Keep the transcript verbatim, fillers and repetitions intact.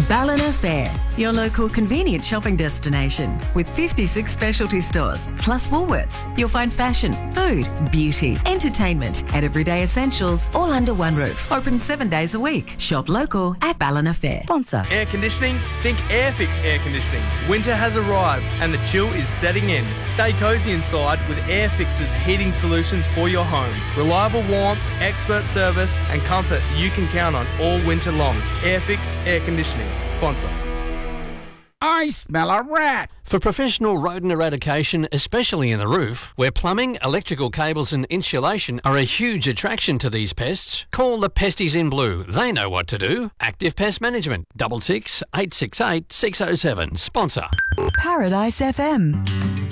Ballina Fair, your local convenient shopping destination with fifty-six specialty stores plus Woolworths. You'll find fashion, food, beauty, entertainment and everyday essentials all under one roof. Open seven days a week. Shop local at Ballina Fair. Sponsor. Air conditioning? Think Airfix Air Conditioning. Winter has arrived and the chill is setting in. Stay cosy inside with Airfix's heating solutions for your home. Reliable warmth, expert service and comfort you can count on all winter long. Airfix Air Conditioning. Sponsor. I smell a rat. For professional rodent eradication, especially in the roof, where plumbing, electrical cables and insulation are a huge attraction to these pests, call the Pesties in Blue. They know what to do. Active Pest Management, double six eight six eight six oh seven. Sponsor. Paradise F M.